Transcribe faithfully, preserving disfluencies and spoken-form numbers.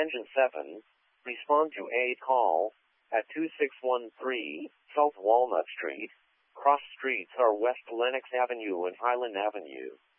Engine seven, respond to a call at two six one three South Walnut Street. Cross streets are West Lenox Avenue and Highland Avenue.